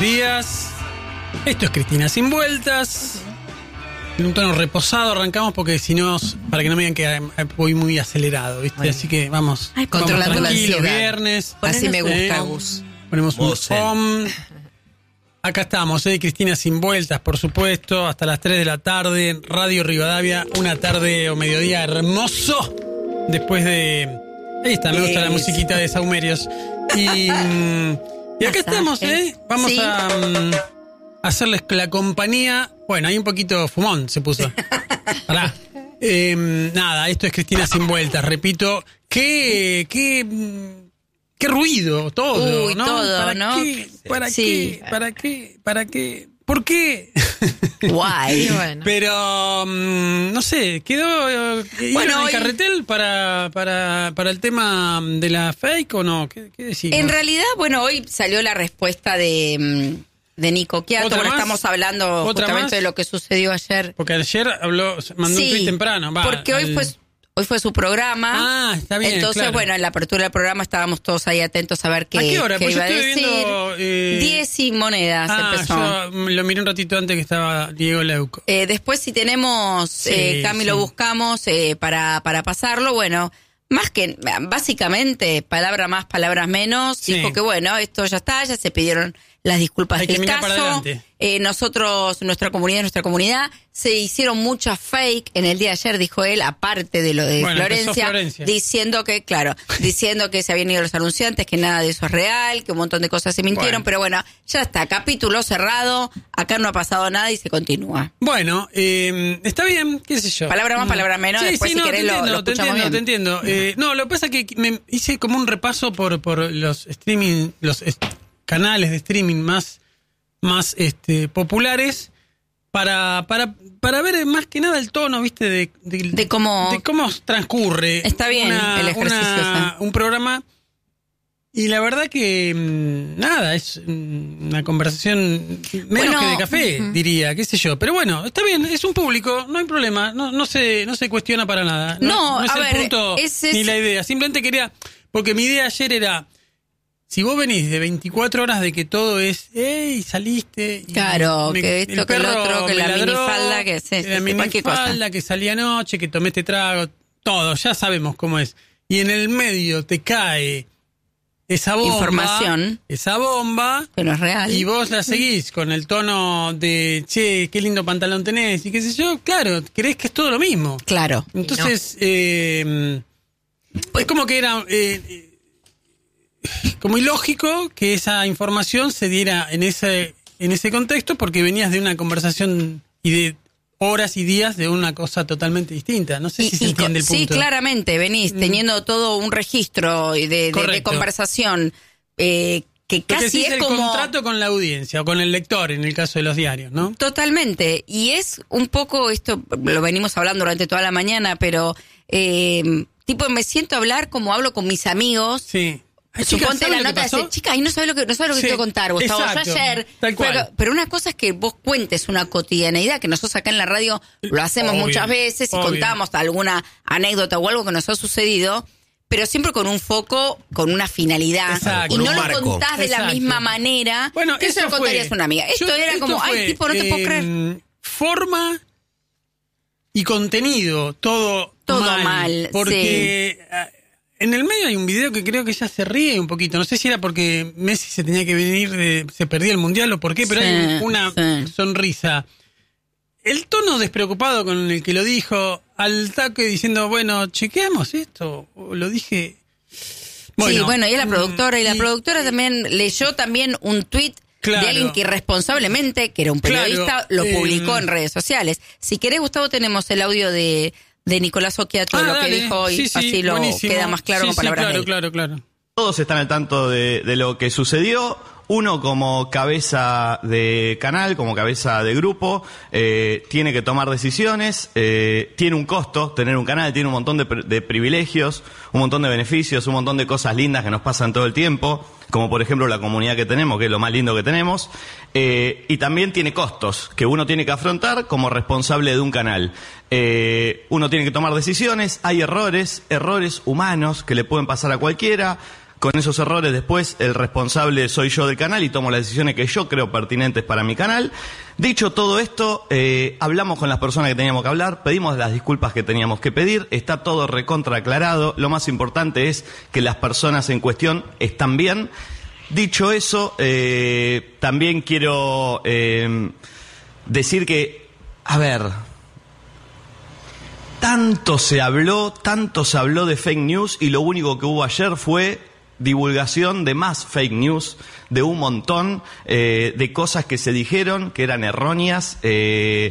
días. Esto es Cristina Sin Vueltas. En un tono reposado arrancamos porque si no, para que no me digan que voy muy acelerado, ¿viste? Bueno. Así que vamos controlando la ansiedad. Viernes. Así me gusta, Gus. Ponemos un home. Acá estamos, Cristina Sin Vueltas, por supuesto, hasta las 3 de la tarde, Radio Rivadavia, una tarde o mediodía hermoso. Después de... Ahí está, me gusta la musiquita de Saumerios. Y acá estamos, Vamos a hacerles la compañía. Bueno, hay un poquito fumón, se puso. Pará. Nada, esto es Cristina Sin Vueltas, repito. Qué ruido, todo, Uy, ¿no? todo, ¿Para ¿no? qué? ¿Para sí. qué? ¿Para qué? ¿Para qué? ¿Por qué? Guay. Bueno. Pero, no sé, quedó en el carretel para el tema de la fake o no? ¿Qué decimos? En realidad, bueno, hoy salió la respuesta de Nico Quiato. Bueno, estamos hablando justamente de lo que sucedió ayer. Porque ayer mandó un tweet temprano. Porque hoy fue su programa. Está bien. Entonces, claro. Bueno, en la apertura del programa estábamos todos ahí atentos a ver qué, ¿A qué hora? qué iba a decir. Viendo, 10 y monedas empezó. Yo lo miré un ratito antes que estaba Diego Leuco. Después, si tenemos, Cami, lo buscamos para pasarlo. Bueno, más que, básicamente, palabra más, palabras menos. Sí. Dijo que, bueno, esto ya está, ya se pidieron las disculpas del caso. Nosotros, nuestra comunidad, se hicieron muchas fake en el día de ayer, dijo él, aparte de lo de Florencia, diciendo que se habían ido los anunciantes, que nada de eso es real, que un montón de cosas se mintieron, pero bueno, ya está, capítulo cerrado, acá no ha pasado nada y se continúa. Bueno, está bien, qué sé yo. Palabra más, palabra menos, después si querés lo escuchamos bien. Te entiendo. No, lo que pasa es que me hice como un repaso por los streaming, canales de streaming más populares para ver más que nada el tono, ¿viste? De cómo transcurre. Está bien el ejercicio. Un programa. Y la verdad que nada, es una conversación menos que de café, diría, qué sé yo. Pero bueno, está bien, es un público, no hay problema, no se cuestiona para nada. No es el punto ni la idea. Simplemente quería, porque mi idea ayer era, si vos venís de 24 horas de que todo es, saliste. Claro, que esto, que el otro, que la minifalda, que la minifalda, que salí anoche, que tomé este trago, todo, ya sabemos cómo es. Y en el medio te cae esa bomba, que no es real. Y vos la seguís con el tono de, che, qué lindo pantalón tenés, y qué sé yo, claro, creés que es todo lo mismo. Claro. Entonces, es como que era... como ilógico que esa información se diera en ese contexto, porque venías de una conversación y de horas y días de una cosa totalmente distinta. No sé si se entiende el punto. Sí, claramente, venís teniendo todo un registro de conversación que casi es como... el contrato con la audiencia o con el lector en el caso de los diarios, ¿no? Totalmente. Y es un poco, esto lo venimos hablando durante toda la mañana, pero me siento a hablar como hablo con mis amigos. Sí. Suponte la nota de chica, y no sabes lo que quiero contar, Gustavo. Exacto, yo ayer, pero una cosa es que vos cuentes una cotidianeidad, que nosotros acá en la radio lo hacemos muchas veces y contamos alguna anécdota o algo que nos ha sucedido, pero siempre con un foco, con una finalidad. Exacto, y no lo contás de la misma manera que eso lo contarías a una amiga. Esto era como, tipo, no te puedo creer. Forma y contenido, todo mal. Porque... en el medio hay un video que creo que ella se ríe un poquito. No sé si era porque Messi se tenía que venir, se perdía el mundial o por qué, pero hay una sonrisa. El tono despreocupado con el que lo dijo, al toque diciendo, bueno, chequeamos esto, o lo dije. Bueno, y la productora, la productora también leyó un tuit de alguien que irresponsablemente, que era un periodista, lo publicó en redes sociales. Si querés, Gustavo, tenemos el audio de Nicolás Occhiato, lo que dijo hoy, así lo buenísimo. queda más claro con palabras de él. Claro. Todos están al tanto de lo que sucedió. Uno como cabeza de canal, como cabeza de grupo, tiene que tomar decisiones, tiene un costo tener un canal, tiene un montón de privilegios, un montón de beneficios, un montón de cosas lindas que nos pasan todo el tiempo, como por ejemplo la comunidad que tenemos, que es lo más lindo que tenemos, y también tiene costos que uno tiene que afrontar como responsable de un canal. Uno tiene que tomar decisiones, hay errores humanos que le pueden pasar a cualquiera, Con esos errores después el responsable soy yo del canal y tomo las decisiones que yo creo pertinentes para mi canal. Dicho todo esto, hablamos con las personas que teníamos que hablar, pedimos las disculpas que teníamos que pedir, está todo recontra aclarado. Lo más importante es que las personas en cuestión están bien. Dicho eso, también quiero decir que, a ver, tanto se habló de fake news y lo único que hubo ayer fue divulgación de más fake news, de un montón de cosas que se dijeron que eran erróneas.